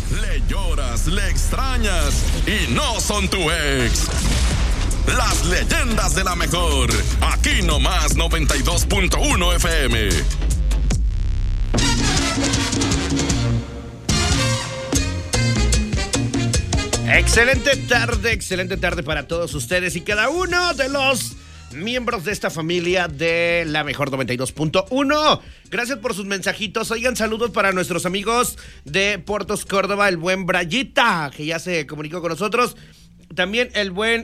le lloras, le extrañas y no son tu ex. Las leyendas de la mejor. Aquí nomás 92.1 FM. Excelente tarde para todos ustedes y cada uno de los miembros de esta familia de la mejor 92.1. Gracias por sus mensajitos. Oigan, saludos para nuestros amigos de Portos Córdoba, el buen Brayita, que ya se comunicó con nosotros. También el buen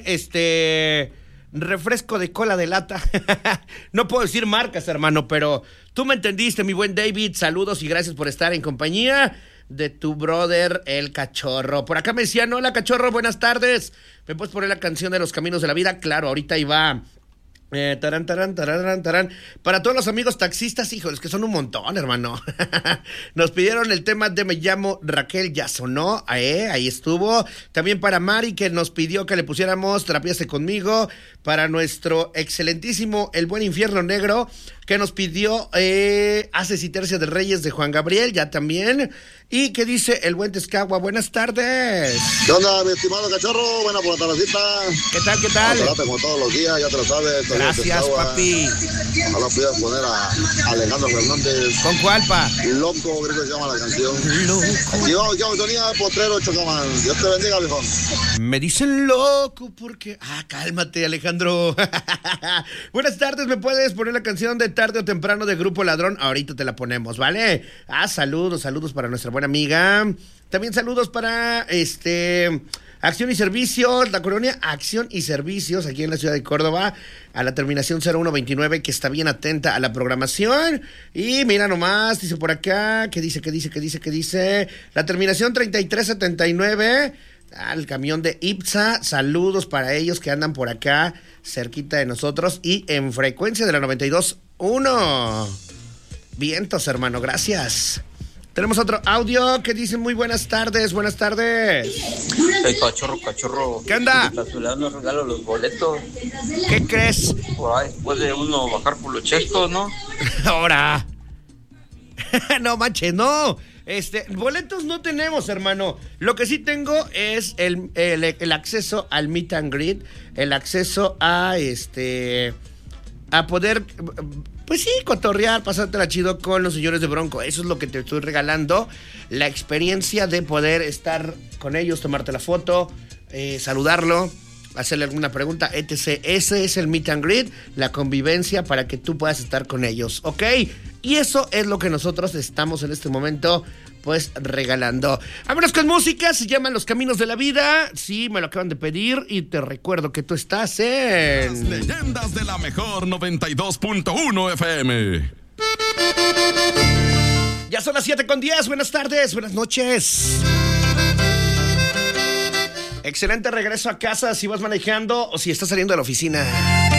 refresco de cola de lata. No puedo decir marcas, hermano, pero tú me entendiste, mi buen David. Saludos y gracias por estar en compañía de tu brother, el Cachorro. Por acá me decían, hola Cachorro, buenas tardes. ¿Me puedes poner la canción de Los Caminos de la Vida? Claro, ahorita iba. Tarán. Para todos los amigos taxistas, híjoles, que son un montón, hermano. Nos pidieron el tema de Me llamo Raquel, ya sonó, ahí estuvo. También para Mari, que nos pidió que le pusiéramos Terapíase Conmigo. Para nuestro excelentísimo El Buen Infierno Negro, que nos pidió Haces y Tercias de Reyes de Juan Gabriel, ya también. Y que dice el buen Tezcagua, buenas tardes. ¿Qué onda, mi estimado Cachorro? Buena por la tardecita. ¿Qué tal? Como todos los días, ya te lo sabes. Gracias, papi. Ojalá pudieras poner a Alejandro Fernández. ¿Con cuál, pa? Loco, creo que se llama la canción. Loco. Yo tenía Potrero Chocaman. Dios te bendiga, viejo. Me dicen loco porque... cálmate, Alejandro. Buenas tardes, ¿me puedes poner la canción de Tarde o Temprano de Grupo Ladrón? Ahorita te la ponemos, ¿vale? Saludos para nuestra buena amiga. También saludos para Acción y Servicios, la colonia Acción y Servicios, aquí en la ciudad de Córdoba, a la terminación 0129, que está bien atenta a la programación. Y mira nomás, dice por acá, ¿qué dice? La terminación 3379, al camión de IPSA, saludos para ellos que andan por acá, cerquita de nosotros, y en frecuencia de la 92.1. Vientos, hermano, gracias. Tenemos otro audio que dice muy buenas tardes. Hey, cachorro. ¿Qué onda? No regalo los boletos. ¿Qué crees? Por ahí puede uno bajar por los chescos, ¿no? Ahora. No manches, no. Boletos no tenemos, hermano. Lo que sí tengo es el acceso al meet and greet, el acceso a poder, pues sí, cotorrear, pasártela chido con los señores de Bronco. Eso es lo que te estoy regalando, la experiencia de poder estar con ellos, tomarte la foto, saludarlo, hacerle alguna pregunta, etc. Ese es el meet and greet, la convivencia para que tú puedas estar con ellos, ¿ok? Y eso es lo que nosotros estamos en este momento, pues, regalando. Vámonos con música, se llaman Los Caminos de la Vida. Sí, me lo acaban de pedir y te recuerdo que tú estás en... Las leyendas de la mejor 92.1 FM. Ya son las 7:10, buenas tardes, buenas noches. Excelente regreso a casa si vas manejando o si estás saliendo de la oficina.